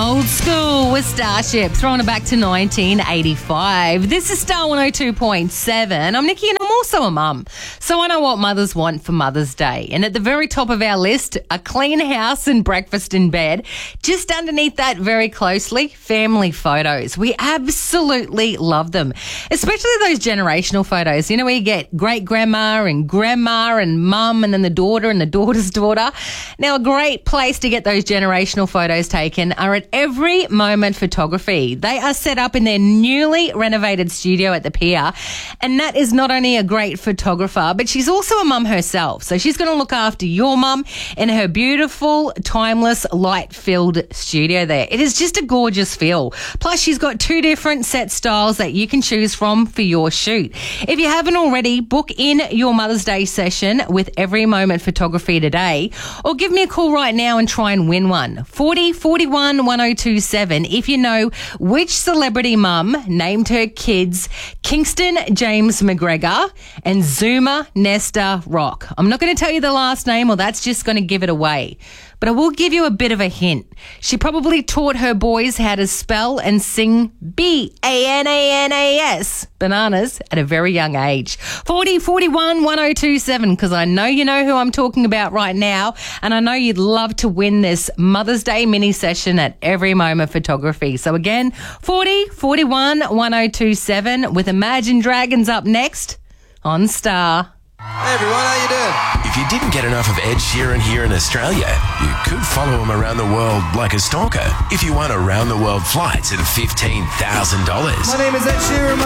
Old school with Starship, throwing it back to 1985. This is Star 102.7. I'm Nikki and I'm also a mum. So I know what mothers want for Mother's Day. And at the very top of our list, a clean house and breakfast in bed. Just underneath that very closely, family photos. We absolutely love them. Especially those generational photos, where you get great grandma and mum and then the daughter and the daughter's daughter. Now, a great place to get those generational photos taken are at Every Moment Photography. They are set up in their newly renovated studio at the pier, and that is not only a great photographer, but she's also a mum herself. So she's going to look after your mum in her beautiful, timeless, light-filled studio there. It is just a gorgeous feel. Plus, she's got 2 different set styles that you can choose from for your shoot. If you haven't already, book in your Mother's Day session with Every Moment Photography today, or give me a call right now and try and win one. 40 41 1027 if you know which celebrity mum named her kids Kingston James McGregor and Zuma Nesta Rock. I'm not going to tell you the last name, or that's just going to give it away. But I will give you a bit of a hint. She probably taught her boys how to spell and sing B-A-N-A-N-A-S, bananas, at a very young age. 40 41 1027, because I know you know who I'm talking about right now, and I know you'd love to win this Mother's Day mini session at Every Moment Photography. So again, 40 41 1027 with Imagine Dragons up next on Star. Hey everyone, how you doing? If you didn't get enough of Ed Sheeran here in Australia, you could follow him around the world like a stalker if you won around-the-world flights at $15,000. My name is Ed Sheeran.